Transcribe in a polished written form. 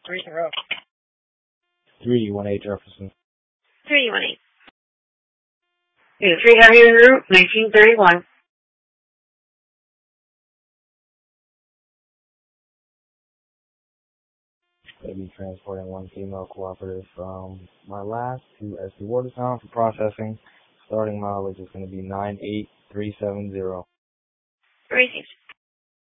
3-0. 3D18 Jefferson. 3D18. 3 Heavy Route, 1931. Going to be transporting one female cooperative from my last to SP Watertown for processing. Starting mileage is going to be 98370. 36.